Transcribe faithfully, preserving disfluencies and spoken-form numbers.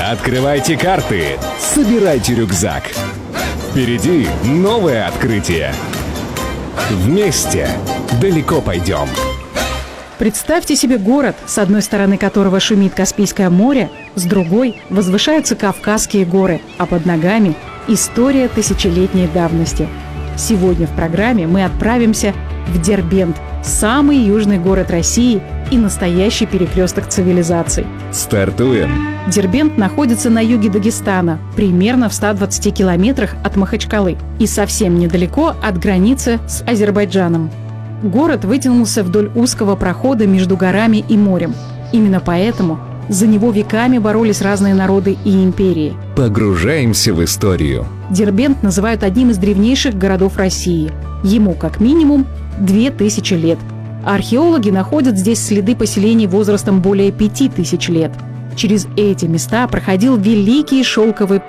Открывайте карты, собирайте рюкзак. Впереди новое открытие. Вместе далеко пойдем. Представьте себе город, с одной стороны которого шумит Каспийское море, с другой возвышаются Кавказские горы, а под ногами история тысячелетней давности. Сегодня в программе мы отправимся в Дербент, самый южный город России и настоящий перекресток цивилизаций. Стартуем! Дербент находится на юге Дагестана, примерно в ста двадцати километрах от Махачкалы и совсем недалеко от границы с Азербайджаном. Город вытянулся вдоль узкого прохода между горами и морем. Именно поэтому за него веками боролись разные народы и империи. Погружаемся в историю. Дербент называют одним из древнейших городов России. Ему как минимум две тысячи лет. Археологи находят здесь следы поселений возрастом более пяти тысяч лет. Через эти места проходил Великий Шелковый